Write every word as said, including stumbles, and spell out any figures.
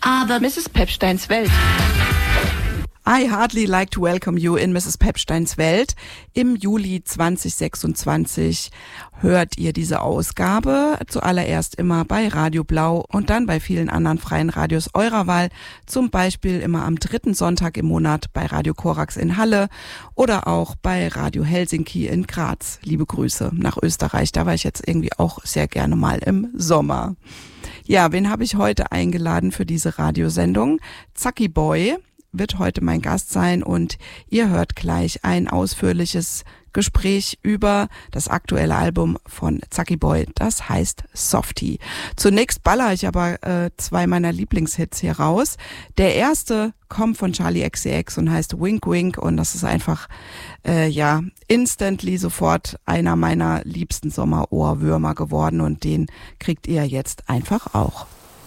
Aber Misses Pepsteins Welt. I hardly like to welcome you in Misses Pepsteins Welt. Im Juli zwanzig sechsundzwanzig hört ihr diese Ausgabe zuallererst immer bei Radio Blau und dann bei vielen anderen freien Radios eurer Wahl, zum Beispiel immer am dritten Sonntag im Monat bei Radio Korax in Halle oder auch bei Radio Helsinki in Graz. Liebe Grüße nach Österreich, da war ich jetzt irgendwie auch sehr gerne mal im Sommer. Ja, wen habe ich heute eingeladen für diese Radiosendung? Zacki Boy wird heute mein Gast sein und ihr hört gleich ein ausführliches Gespräch über das aktuelle Album von Zacki Boy, das heißt Softie. Zunächst baller ich aber äh, zwei meiner Lieblingshits hier raus. Der erste kommt von Charli X C X und heißt Wink Wink und das ist einfach, äh, ja, instantly sofort einer meiner liebsten Sommerohrwürmer geworden und den kriegt ihr jetzt einfach auch.